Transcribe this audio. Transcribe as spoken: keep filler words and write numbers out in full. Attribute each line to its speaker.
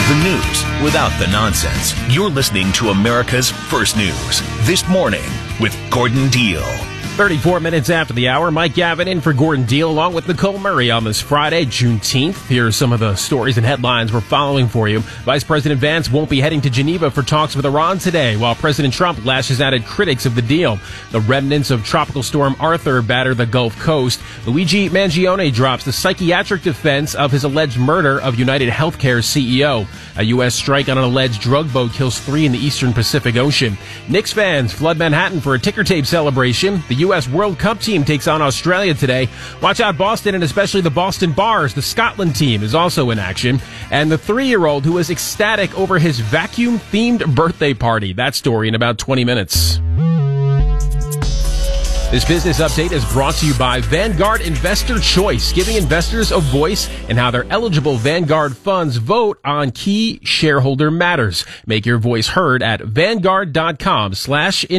Speaker 1: The news without the nonsense. You're listening to America's First News. This Morning with Gordon Deal.
Speaker 2: thirty-four minutes after the hour, Mike Gavin in for Gordon Deal along with Nicole Murray on this Friday, Juneteenth. Here are some of the stories and headlines we're following for you. Vice President Vance won't be heading to Geneva for talks with Iran today, while President Trump lashes out at critics of the deal. The remnants of Tropical Storm Arthur batter the Gulf Coast. Luigi Mangione drops the psychiatric defense of his alleged murder of United Healthcare C E O. A U S strike on an alleged drug boat kills three in the eastern Pacific Ocean. Knicks fans flood Manhattan for a ticker tape celebration. The U S World Cup team takes on Australia today. Watch out Boston, and especially the Boston Bars. The Scotland team is also in action. And the three-year-old who was ecstatic over his vacuum-themed birthday party. That story in about twenty minutes. This business update is brought to you by Vanguard Investor Choice, giving investors a voice in how their eligible Vanguard funds vote on key shareholder matters. Make your voice heard at vanguard.com slash